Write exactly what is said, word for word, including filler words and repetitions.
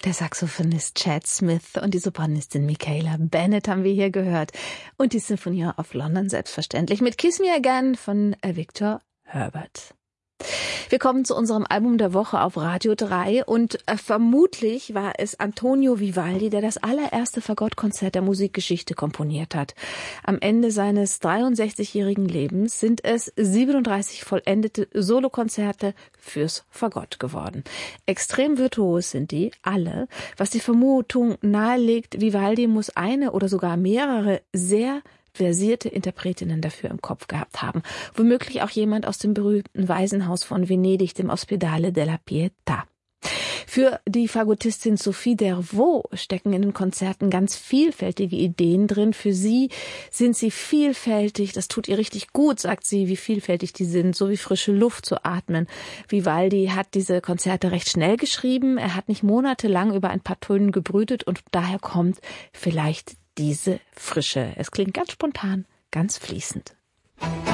Der Saxophonist Chad Smith und die Sopranistin Michaela Bennett haben wir hier gehört. Und die Sinfonie of London selbstverständlich mit Kiss Me Again von Victor Herbert. Wir kommen zu unserem Album der Woche auf Radio drei und äh, vermutlich war es Antonio Vivaldi, der das allererste Fagottkonzert der Musikgeschichte komponiert hat. Am Ende seines dreiundsechzigjährigen Lebens sind es siebenunddreißig vollendete Solokonzerte fürs Fagott geworden. Extrem virtuos sind die, alle, was die Vermutung nahelegt, Vivaldi muss eine oder sogar mehrere sehr versierte Interpretinnen dafür im Kopf gehabt haben. Womöglich auch jemand aus dem berühmten Waisenhaus von Venedig, dem Ospedale della Pietà. Für die Fagottistin Sophie Dervaux stecken in den Konzerten ganz vielfältige Ideen drin. Für sie sind sie vielfältig, das tut ihr richtig gut, sagt sie, wie vielfältig die sind, so wie frische Luft zu atmen. Vivaldi hat diese Konzerte recht schnell geschrieben, er hat nicht monatelang über ein paar Tönen gebrütet und daher kommt vielleicht diese Frische. Es klingt ganz spontan, ganz fließend.